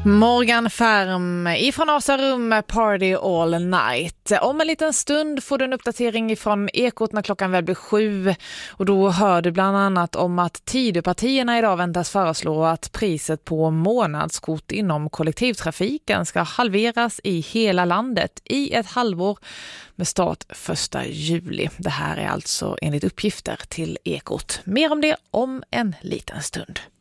Morgan Färm ifrån Asarum Party All Night. Om en liten stund får du en uppdatering ifrån Ekot när klockan väl blir 7. Och då hör du bland annat om att Tidöpartierna idag väntas föreslå att priset på månadskort inom kollektivtrafiken ska halveras i hela landet i ett halvår med start 1 juli. Det här är alltså enligt uppgifter till Ekot. Mer om det om en liten stund.